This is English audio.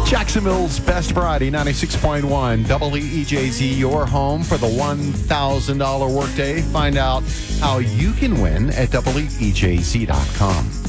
Jacksonville's best variety, 96.1 WEJZ, your home for the $1,000 workday. Find out how you can win at WEJZ.com.